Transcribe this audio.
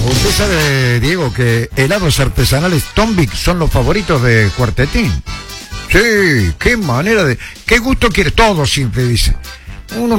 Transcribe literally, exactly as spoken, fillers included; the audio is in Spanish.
Usted sabe, Diego, que helados artesanales Tombic son los favoritos de Cuartetín. Sí, qué manera de... ¿Qué gusto quiere? Todo simple, dice. Uno